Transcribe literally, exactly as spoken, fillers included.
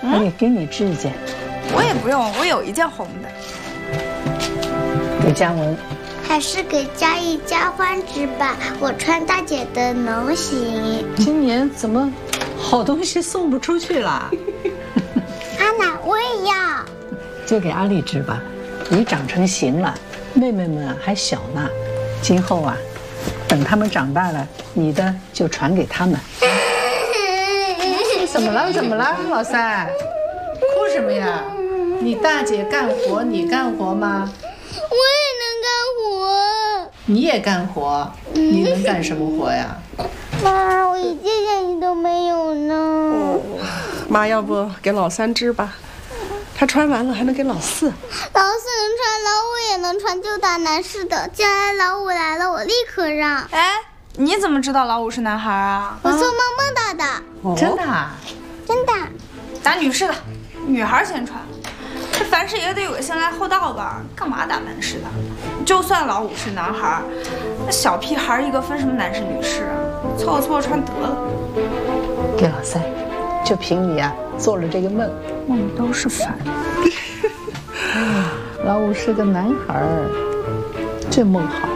我也给你织一件。 我也不用，我有一件红的。 给嘉文。 还是给嘉义加欢织吧，我穿大姐的能行。 今年怎么好东西送不出去了？ 阿奶，我也要。 就给阿丽织吧，你长成型了，妹妹们还小呢，今后啊，等他们长大了，你的就传给他们。怎么了？怎么了，老三？哭什么呀？你大姐干活，你干活吗？ 我也能干活。 你也干活？你能干什么活呀？ 妈，我一件件衣都没有呢。 哦，妈，要不给老三织吧？他穿完了还能给老四。 老四能穿，老五也能穿，就打男士的。将来老五来了，我立刻让。 哎，你怎么知道老五是男孩啊？ 我做梦梦到的。 哦、真的啊？ 真的。 打女士的，女孩先穿。这凡事也得有个先来后到吧？干嘛打男士的？就算老五是男孩，那小屁孩一个分什么男士女士啊？凑合凑合穿得了。 给老三，就凭你啊，做了这个梦， 梦都是反的。 哎呀，老五是个男孩，这梦好。